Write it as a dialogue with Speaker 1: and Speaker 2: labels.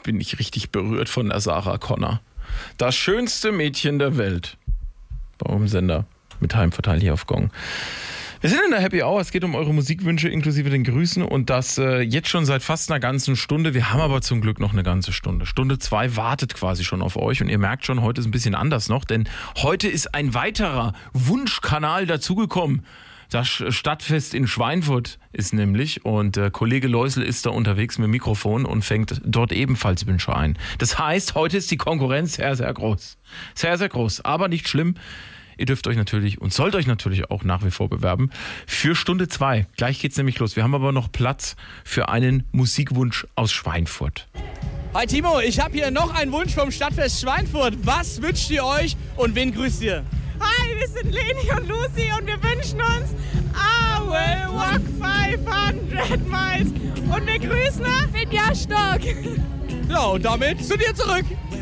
Speaker 1: bin ich richtig berührt von der Sarah Connor. Das schönste Mädchen der Welt. Bei eurem Sender mit Heimvorteil hier auf Gong. Wir sind in der Happy Hour, es geht um eure Musikwünsche inklusive den Grüßen und das jetzt schon seit fast einer ganzen Stunde. Wir haben aber zum Glück noch eine ganze Stunde. Stunde 2 wartet quasi schon auf euch und ihr merkt schon, heute ist ein bisschen anders noch, denn heute ist ein weiterer Wunschkanal dazugekommen. Das Stadtfest in Schweinfurt ist nämlich und Kollege Leusel ist da unterwegs mit dem Mikrofon und fängt dort ebenfalls Wünsche ein. Das heißt, heute ist die Konkurrenz sehr, sehr groß. Sehr, sehr groß, aber nicht schlimm. Ihr dürft euch natürlich und sollt euch natürlich auch nach wie vor bewerben für Stunde 2. Gleich geht's nämlich los. Wir haben aber noch Platz für einen Musikwunsch aus Schweinfurt.
Speaker 2: Hi Timo, ich habe hier noch einen Wunsch vom Stadtfest Schweinfurt. Was wünscht ihr euch und wen grüßt ihr?
Speaker 3: Hi, wir sind Leni und Lucy und wir wünschen uns I will walk 500 miles und wir grüßen Finja Stock.
Speaker 2: Ja, und damit zu dir zurück.